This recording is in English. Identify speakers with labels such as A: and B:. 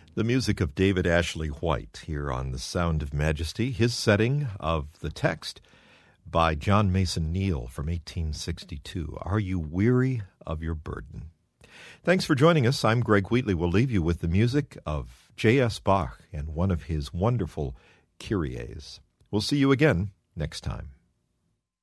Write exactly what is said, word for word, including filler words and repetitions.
A: The music of David Ashley White here on The Sound of Majesty, his setting of the text by John Mason Neal from eighteen sixty-two. Are you weary of your burden? Thanks for joining us. I'm Greg Wheatley. We'll leave you with the music of J S. Bach and one of his wonderful Kyries. We'll see you again next time.